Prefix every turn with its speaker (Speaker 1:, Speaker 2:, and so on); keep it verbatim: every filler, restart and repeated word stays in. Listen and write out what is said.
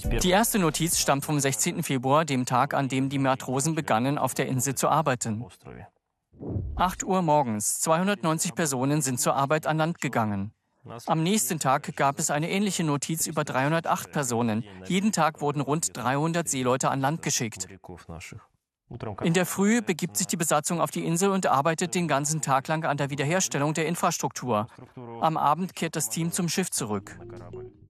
Speaker 1: Die erste Notiz stammt vom sechzehnten Februar, dem Tag, an dem die Matrosen begannen, auf der Insel zu arbeiten. acht Uhr morgens. zweihundertneunzig Personen sind zur Arbeit an Land gegangen. Am nächsten Tag gab es eine ähnliche Notiz über dreihundertacht Personen. Jeden Tag wurden rund dreihundert Seeleute an Land geschickt. In der Früh begibt sich die Besatzung auf die Insel und arbeitet den ganzen Tag lang an der Wiederherstellung der Infrastruktur. Am Abend kehrt das Team zum Schiff zurück.